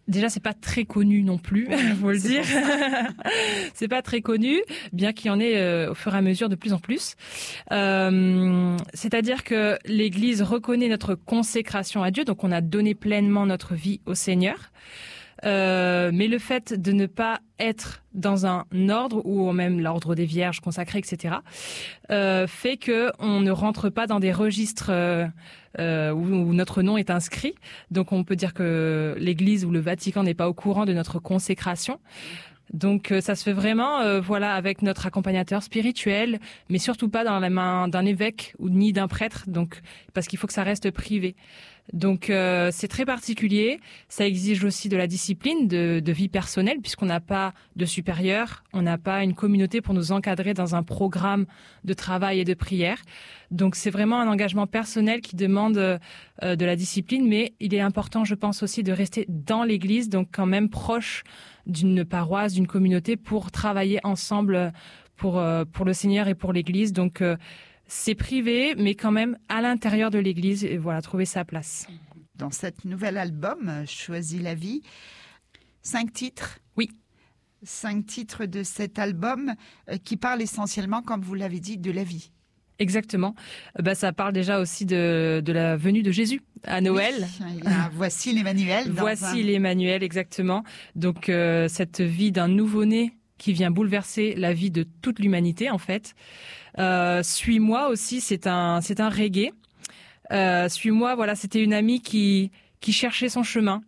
Déjà, c'est pas très connu non plus, faut le dire. C'est pas très connu, bien qu'il y en ait au fur et à mesure de plus en plus. C'est-à-dire que l'Église reconnaît notre consécration à Dieu, donc on a donné pleinement notre vie au Seigneur. Mais le fait de ne pas être dans un ordre ou même l'ordre des vierges consacrées, etc., fait que on ne rentre pas dans des registres où notre nom est inscrit. Donc on peut dire que l'Église ou le Vatican n'est pas au courant de notre consécration. Donc ça se fait vraiment avec notre accompagnateur spirituel, mais surtout pas dans la main d'un évêque ou ni d'un prêtre, donc parce qu'il faut que ça reste privé. Donc c'est très particulier, ça exige aussi de la discipline, de vie personnelle, puisqu'on n'a pas de supérieur, on n'a pas une communauté pour nous encadrer dans un programme de travail et de prière. Donc c'est vraiment un engagement personnel qui demande de la discipline, mais il est important, je pense aussi, de rester dans l'Église, donc quand même proche d'une paroisse, d'une communauté, pour travailler ensemble pour le Seigneur et pour l'Église. Donc c'est privé, mais quand même à l'intérieur de l'Église, et voilà, trouver sa place. Dans cet nouvel album, Choisis la vie, 5 titres. Oui. 5 titres de cet album qui parlent essentiellement, comme vous l'avez dit, de la vie. Exactement. Ça parle déjà aussi de la venue de Jésus à Noël. Oui, voici l'Emmanuel. Voici l'Emmanuel, exactement. Donc cette vie d'un nouveau-né qui vient bouleverser la vie de toute l'humanité, en fait. Suis-moi aussi, c'est un reggae. Suis-moi, voilà, c'était une amie qui cherchait son chemin,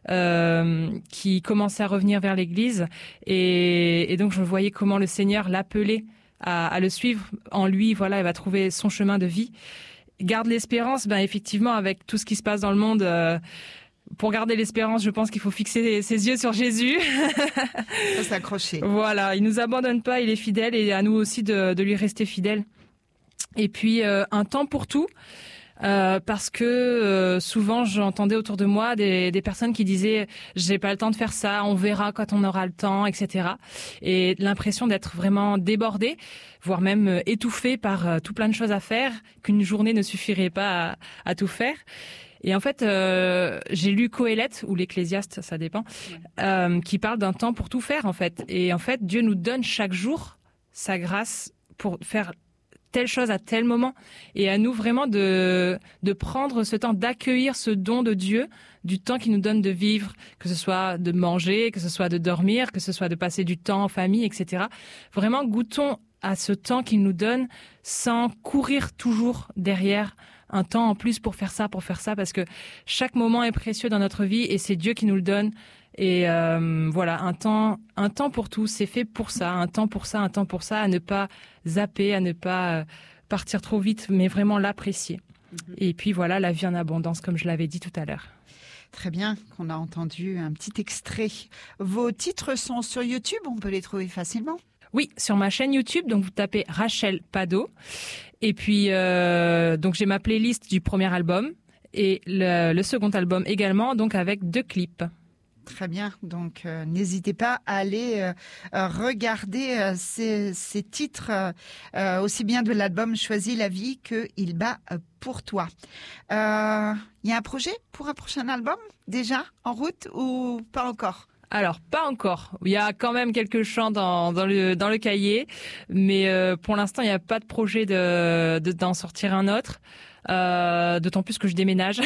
qui commençait à revenir vers l'Église, et donc je voyais comment le Seigneur l'appelait à le suivre. En lui, voilà, elle va trouver son chemin de vie. Garde l'espérance, effectivement, avec tout ce qui se passe dans le monde. Pour garder l'espérance, je pense qu'il faut fixer ses yeux sur Jésus. Faut s'accrocher. Voilà, il nous abandonne pas, il est fidèle, et à nous aussi de lui rester fidèle. Et puis un temps pour tout, parce que souvent j'entendais autour de moi des personnes qui disaient j'ai pas le temps de faire ça, on verra quand on aura le temps, etc. Et l'impression d'être vraiment débordée, voire même étouffée par tout plein de choses à faire, qu'une journée ne suffirait pas à tout faire. Et en fait, j'ai lu Qoéleth ou l'Ecclésiaste, ça dépend, qui parle d'un temps pour tout faire, en fait. Et en fait, Dieu nous donne chaque jour sa grâce pour faire telle chose à tel moment. Et à nous vraiment de prendre ce temps, d'accueillir ce don de Dieu, du temps qu'il nous donne de vivre, que ce soit de manger, que ce soit de dormir, que ce soit de passer du temps en famille, etc. Vraiment, goûtons à ce temps qu'il nous donne sans courir toujours derrière un temps en plus pour faire ça, parce que chaque moment est précieux dans notre vie et c'est Dieu qui nous le donne. Et voilà, un temps pour tout, c'est fait pour ça, un temps pour ça, à ne pas zapper, à ne pas partir trop vite, mais vraiment l'apprécier. Et puis voilà, la vie en abondance, comme je l'avais dit tout à l'heure. Très bien, qu'on a entendu un petit extrait. Vos titres sont sur YouTube, on peut les trouver facilement? Oui, sur ma chaîne YouTube, donc vous tapez Rachel Pado. Et puis, donc j'ai ma playlist du premier album et le second album également, donc avec 2 clips. Très bien, donc n'hésitez pas à aller regarder ces titres, aussi bien de l'album Choisis la vie que Il bat pour toi. Il y a un projet pour un prochain album déjà en route ou pas encore? Alors, pas encore. Il y a quand même quelques chants dans le cahier, mais pour l'instant, il n'y a pas de projet d'en sortir un autre. D'autant plus que je déménage.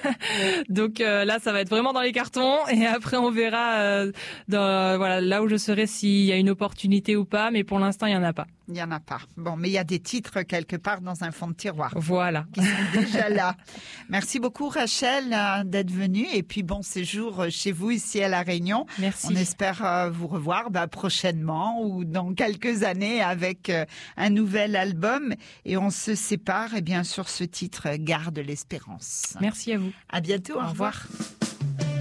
Donc là, ça va être vraiment dans les cartons et après on verra là où je serai s'il y a une opportunité ou pas, mais pour l'instant, il y en a pas. Il n'y en a pas. Bon, mais il y a des titres quelque part dans un fond de tiroir. Voilà. Qui sont déjà là. Merci beaucoup Rachel d'être venue et puis bon séjour chez vous ici à La Réunion. Merci. On espère vous revoir prochainement ou dans quelques années avec un nouvel album et on se sépare sur ce titre Garde l'espérance. Merci à vous. À bientôt. Au revoir.